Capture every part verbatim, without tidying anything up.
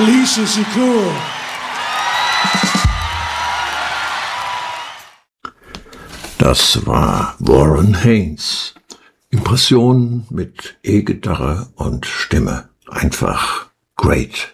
Alicia Shakur. Das war Warren Haynes. Impressionen mit E-Gitarre und Stimme. Einfach great.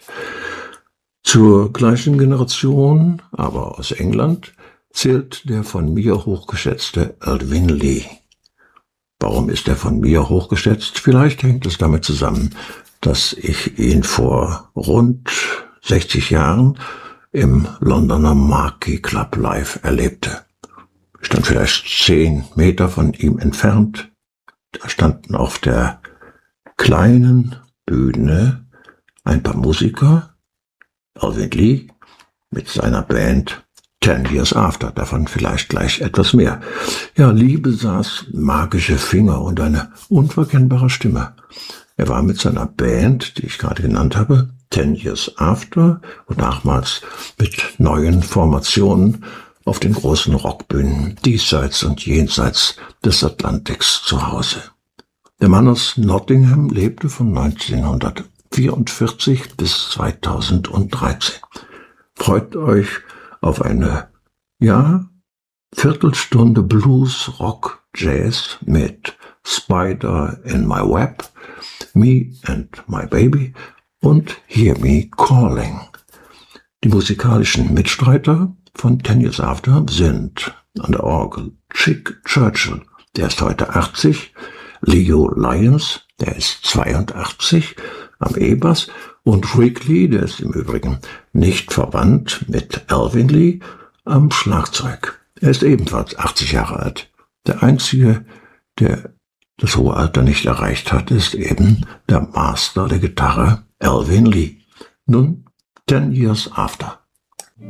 Zur gleichen Generation, aber aus England, zählt der von mir hochgeschätzte Alvin Lee. Warum ist er von mir hochgeschätzt? Vielleicht hängt es damit zusammen, dass ich ihn vor rund sechzig Jahren im Londoner Marquee Club live erlebte. Ich stand vielleicht zehn Meter von ihm entfernt. Da standen auf der kleinen Bühne ein paar Musiker, Alvin Lee mit seiner Band Ten Years After, davon vielleicht gleich etwas mehr. Ja, Lee besaß magische Finger und eine unverkennbare Stimme. Er war mit seiner Band, die ich gerade genannt habe, Ten Years After und nachmals mit neuen Formationen auf den großen Rockbühnen diesseits und jenseits des Atlantiks zu Hause. Der Mann aus Nottingham lebte von neunzehnhundertvierundvierzig bis zweitausenddreizehn. Freut euch auf eine, ja, Viertelstunde Blues, Rock, Jazz mit Spider in My Web, Me and My Baby und Hear Me Calling. Die musikalischen Mitstreiter von Ten Years After sind an der Orgel Chick Churchill, der ist heute achtzig, Leo Lyons, der ist zweiundachtzig, am E-Bass und Rick Lee, der ist im Übrigen nicht verwandt mit Alvin Lee, am Schlagzeug. Er ist ebenfalls achtzig Jahre alt. Der Einzige, der das hohe Alter nicht erreicht hat, ist eben der Master der Gitarre, Alvin Lee. Nun, Ten Years After.